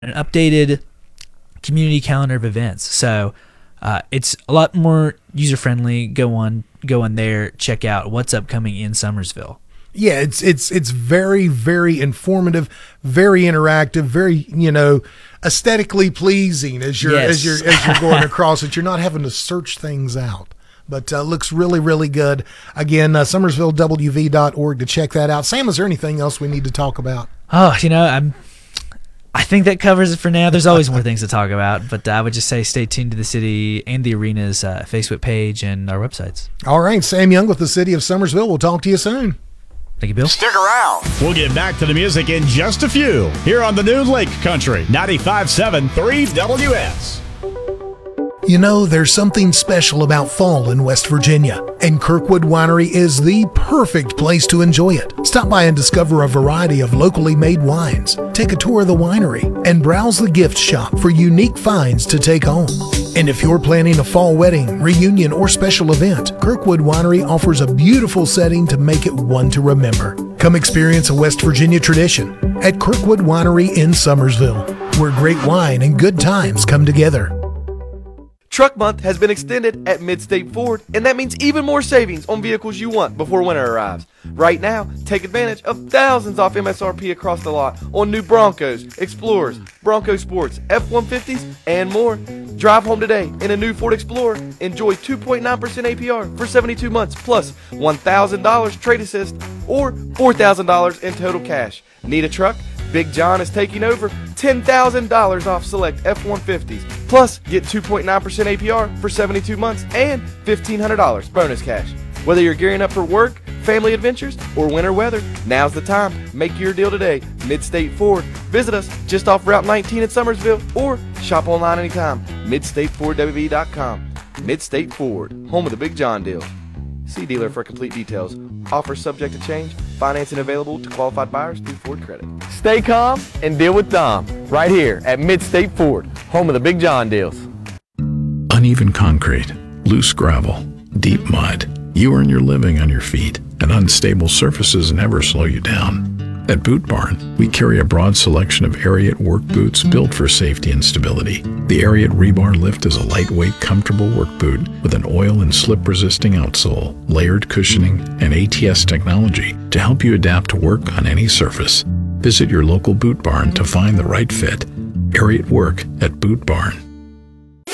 an updated community calendar of events. So it's a lot more user-friendly. Go on there, check out what's upcoming in Summersville. Yeah, it's very, very informative, very interactive, very, aesthetically pleasing as you're going across it. You're not having to search things out. But looks really, really good. Again, SummersvilleWV.org to check that out. Sam, is there anything else we need to talk about? Oh, I think that covers it for now. There's always more things to talk about, but I would just say stay tuned to the city and the arena's Facebook page and our websites. All right, Sam Young with the City of Summersville. We'll talk to you soon. Thank you, Bill. Stick around. We'll get back to the music in just a few here on the new Lake Country 95.7 3WS. There's something special about fall in West Virginia, and Kirkwood Winery is the perfect place to enjoy it. Stop by and discover a variety of locally made wines. Take a tour of the winery and browse the gift shop for unique finds to take home. And if you're planning a fall wedding, reunion, or special event, Kirkwood Winery offers a beautiful setting to make it one to remember. Come experience a West Virginia tradition at Kirkwood Winery in Summersville, where great wine and good times come together. Truck Month has been extended at Midstate Ford, and that means even more savings on vehicles you want before winter arrives. Right now, take advantage of thousands off MSRP across the lot on new Broncos, Explorers, Bronco Sports, F-150s, and more. Drive home today in a new Ford Explorer. Enjoy 2.9% APR for 72 months plus $1,000 trade assist or $4,000 in total cash. Need a truck? Big John is taking over. $10,000 off select F-150s. Plus, get 2.9% APR for 72 months and $1,500 bonus cash. Whether you're gearing up for work, family adventures, or winter weather, now's the time. Make your deal today. Midstate Ford. Visit us just off Route 19 in Summersville or shop online anytime. MidstateFordWV.com. Midstate Ford, home of the Big John deal. See dealer for complete details. Offer subject to change. Financing available to qualified buyers through Ford Credit. Stay calm and deal with Dom right here at Midstate Ford, home of the Big John deals. Uneven concrete, loose gravel, deep mud. You earn your living on your feet, and unstable surfaces never slow you down. At Boot Barn, we carry a broad selection of Ariat work boots built for safety and stability. The Ariat Rebar Lift is a lightweight, comfortable work boot with an oil and slip-resisting outsole, layered cushioning, and ATS technology to help you adapt to work on any surface. Visit your local Boot Barn to find the right fit. Ariat Work at Boot Barn.